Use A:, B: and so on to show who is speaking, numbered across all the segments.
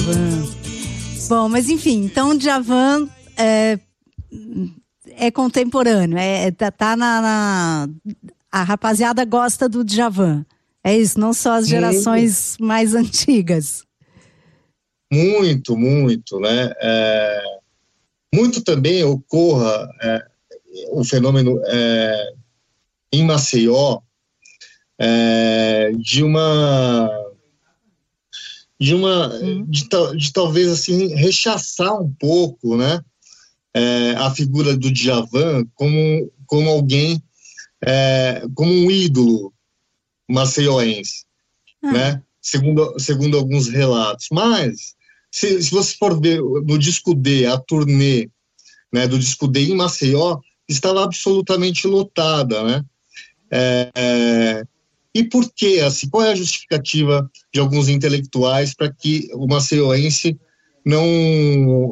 A: Djavan. Bom, mas enfim, então o Djavan é contemporâneo, a rapaziada gosta do Djavan. É isso, não só as gerações mais antigas.
B: Muito, né? Muito também ocorra o fenômeno em Maceió de talvez assim rechaçar um pouco, né, a figura do Djavan como alguém, como um ídolo maceioense, né, segundo alguns relatos. Mas se você for ver no disco D, a turnê, né, do disco D em Maceió, estava absolutamente lotada, né? E por quê? Assim, qual é a justificativa de alguns intelectuais para que o maceioense não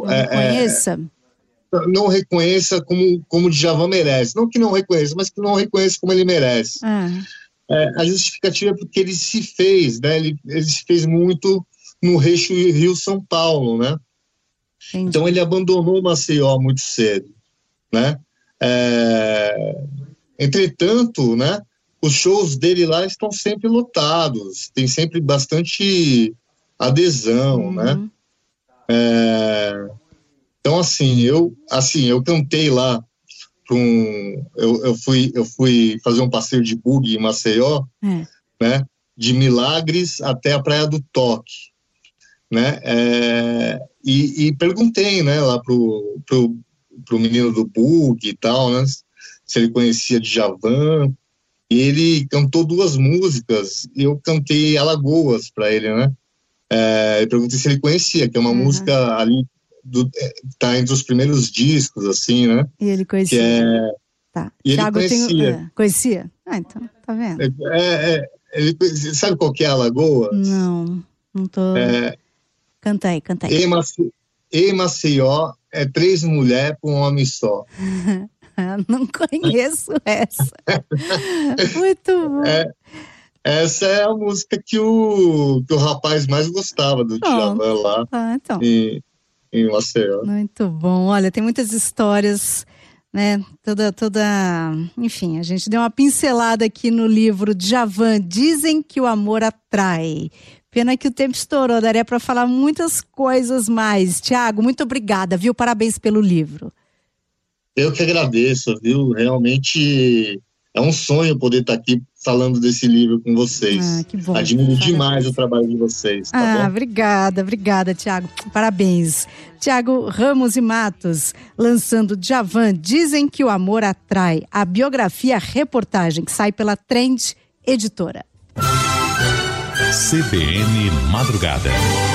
B: reconheça como o Djavan merece? Não que não reconheça, mas que não reconheça como ele merece. A justificativa é porque ele se fez, né? Ele se fez muito no eixo Rio-São Paulo, né?
A: Entendi.
B: Então ele abandonou Maceió muito cedo, né? Entretanto, né, os shows dele lá estão sempre lotados, tem sempre bastante adesão, né? Então, assim, eu cantei lá eu fui fazer um passeio de buggy em Maceió, né? De Milagres até a Praia do Toque, né? E perguntei, né, lá pro menino do buggy e tal, né, se ele conhecia Djavan, e ele cantou 2 músicas, e eu cantei Alagoas para ele, né? Eu perguntei se ele conhecia, que é uma música ali, tá entre os primeiros discos, assim, né?
A: E ele conhecia.
B: E
A: Thiago,
B: ele conhecia.
A: Conhecia? Então, tá vendo?
B: Ele sabe qual que é Alagoas?
A: Não tô... Canta aí.
B: E Maceió é 3 mulheres para um homem só.
A: Não conheço essa. Muito bom.
B: Essa é a música que o rapaz mais gostava do Djavan lá
A: então.
B: em Maceió.
A: Muito bom. Olha, tem muitas histórias, né? Enfim, a gente deu uma pincelada aqui no livro Djavan, Dizem que o Amor Atrai. Pena que o tempo estourou, daria para falar muitas coisas mais. Thiago, muito obrigada, viu? Parabéns pelo livro.
B: Eu que agradeço, viu? Realmente é um sonho poder estar aqui falando desse livro com vocês.
A: Que bom.
B: Admiro demais o trabalho de vocês, tá bom?
A: Obrigada, Thiago. Parabéns. Thiago Ramos e Matos, lançando Djavan, Dizem que o Amor Atrai, a biografia reportagem que sai pela Trend Editora.
C: CBN Madrugada.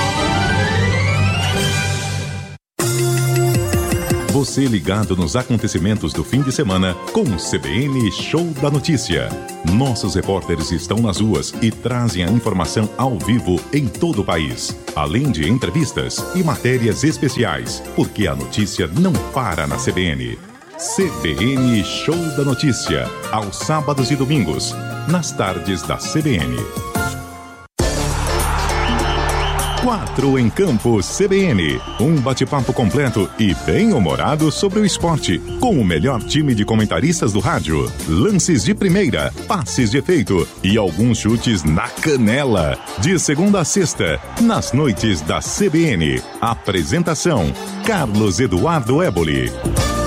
C: Você ligado nos acontecimentos do fim de semana com o CBN Show da Notícia. Nossos repórteres estão nas ruas e trazem a informação ao vivo em todo o país. Além de entrevistas e matérias especiais, porque a notícia não para na CBN. CBN Show da Notícia, aos sábados e domingos, nas tardes da CBN. 4 em Campo CBN. Um bate-papo completo e bem-humorado sobre o esporte, com o melhor time de comentaristas do rádio. Lances de primeira, passes de efeito e alguns chutes na canela. De segunda a sexta, nas noites da CBN. Apresentação: Carlos Eduardo Éboli.